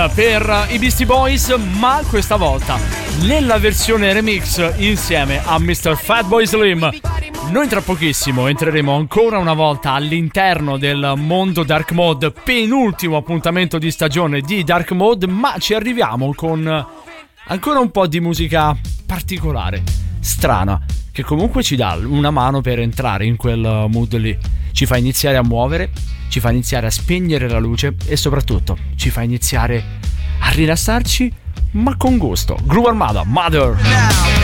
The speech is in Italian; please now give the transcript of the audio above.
per i Beastie Boys, ma questa volta nella versione remix insieme a Mr. Fatboy Slim. Noi tra pochissimo entreremo ancora una volta all'interno del mondo Dark Mode, penultimo appuntamento di stagione di Dark Mode, ma ci arriviamo con ancora un po' di musica particolare, strana, che comunque ci dà una mano per entrare in quel mood lì. Ci fa iniziare a muovere, ci fa iniziare a spegnere la luce e soprattutto ci fa iniziare a rilassarci, ma con gusto. Groove Armada, Mother.